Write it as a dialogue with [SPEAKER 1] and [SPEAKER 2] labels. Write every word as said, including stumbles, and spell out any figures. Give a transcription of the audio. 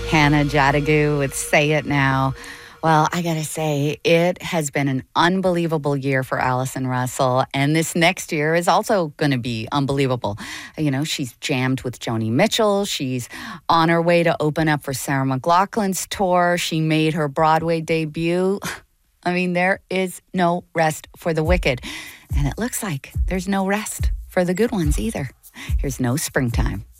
[SPEAKER 1] Hannah Jadagu with Say It Now. Well, I gotta say, it has been an unbelievable year for Allison Russell, and this next year is also going to be unbelievable. You know, she's jammed with Joni Mitchell. She's on her way to open up for Sarah McLachlan's tour. She made her Broadway debut. I mean, there is no rest for the wicked, and it looks like there's no rest for the good ones either. Here's No Springtime.